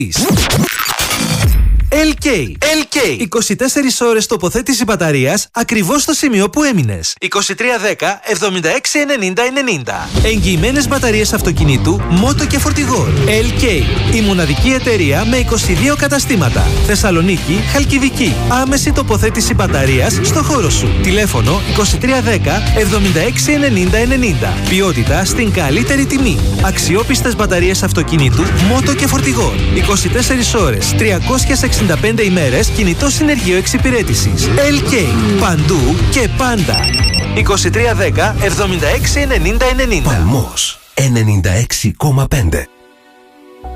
LK. 24 ώρες τοποθέτηση μπαταρίας ακριβώς στο σημείο που έμεινες. 2310 76 90 90. Εγγυημένες μπαταρίες αυτοκινήτου, μότο και φορτηγό. LK. Η μοναδική εταιρεία με 22 καταστήματα. Θεσσαλονίκη, Χαλκιδική. Άμεση τοποθέτηση μπαταρίας στο χώρο σου. Τηλέφωνο 2310 76 90 90. Ποιότητα στην καλύτερη τιμή. Αξιόπιστες μπαταρίες αυτοκινήτου, μότο και φορτηγό. 24 ώρες, 365 ημέρες κινητό συνεργείο εξυπηρέτησης. LK. Παντού και πάντα. 2310 76 90 90. Παλμός 96,5.